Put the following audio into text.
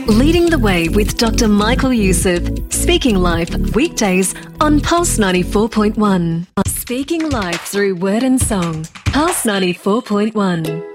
Leading the Way with Dr. Michael Youssef. Speaking Life, weekdays on Pulse 94.1. Speaking Life through word and song. Pulse 94.1.